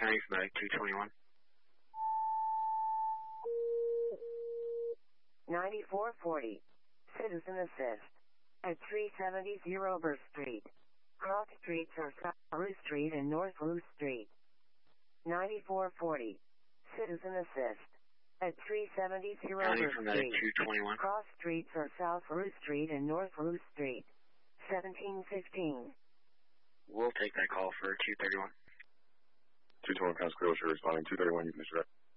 90 from that 221. 9440. Citizen assist. At 370 Burr Street. Cross Streets are South Rue Street and North Rue Street. 9440. Citizen assist. At 370 Burr from that Street. 221. Cross Streets are South Rue Street and North Rue Street. 1715. We'll take that call for 231. 221 Pascal, you're responding. 231, you can disrupt.